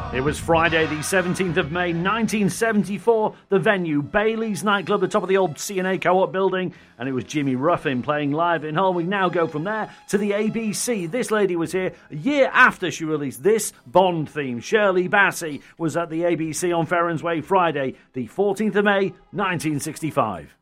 It was Friday the 17th of May 1974, the venue Bailey's nightclub, the top of the old C&A Co-op building, and it was Jimmy Ruffin playing live in Hull. We now go from there to the ABC. This lady was here a year after she released this Bond theme. Shirley Bassey was at the ABC on Ferrons Way Friday the 14th of May 1965.